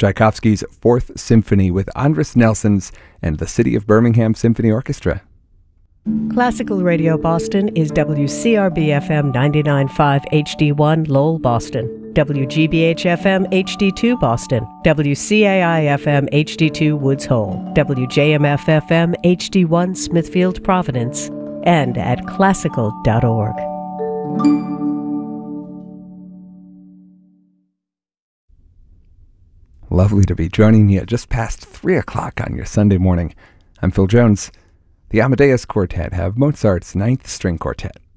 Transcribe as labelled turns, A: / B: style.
A: Tchaikovsky's Fourth Symphony with Andris Nelsons and the City of Birmingham Symphony Orchestra.
B: Classical Radio Boston is WCRB-FM 99.5 HD1 Lowell, Boston, WGBH-FM HD2 Boston, WCAI-FM HD2 Woods Hole, WJMF-FM HD1 Smithfield, Providence, and at classical.org.
A: Lovely to be joining you just past 3 o'clock on your Sunday morning. I'm Phil Jones. The Amadeus Quartet have Mozart's Ninth String Quartet,